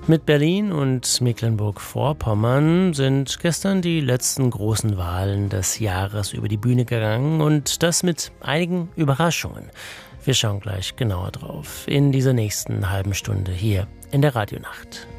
Mit Berlin und Mecklenburg-Vorpommern sind gestern die letzten großen Wahlen des Jahres über die Bühne gegangen und das mit einigen Überraschungen. Wir schauen gleich genauer drauf in dieser nächsten halben Stunde hier in der Radionacht.